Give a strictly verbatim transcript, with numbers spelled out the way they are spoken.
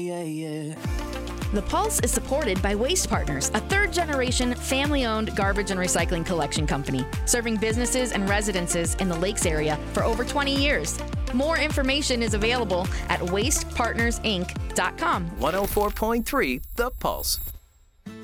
Yeah, yeah. The Pulse is supported by Waste Partners, a third-generation, family-owned garbage and recycling collection company, serving businesses and residences in the Lakes area for over twenty years. More information is available at waste partners inc dot com. one oh four point three The Pulse.